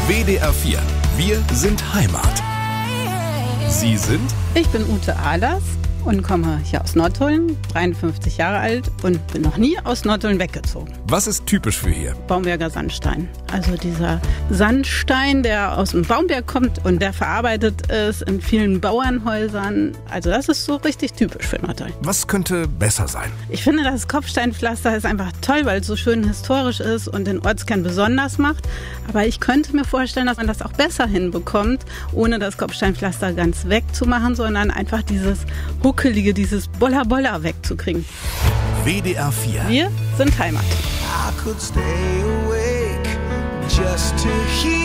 WDR 4. Wir sind Heimat. Sie sind? Ich bin Ute Ahlers und komme hier aus Nottuln, 53 Jahre alt und bin noch nie aus Nottuln weggezogen. Was ist typisch für hier? Baumberger Sandstein. Also dieser Sandstein, der aus dem Baumberg kommt und der verarbeitet ist in vielen Bauernhäusern. Also das ist so richtig typisch für Nottuln. Was könnte besser sein? Ich finde, das Kopfsteinpflaster ist einfach toll, weil es so schön historisch ist und den Ortskern besonders macht. Aber ich könnte mir vorstellen, dass man das auch besser hinbekommt, ohne das Kopfsteinpflaster ganz wegzumachen, sondern einfach dieses Huckelige, dieses Bolla-Bolla wegzukriegen. WDR 4. Wir sind Heimat. I could stay awake just to hear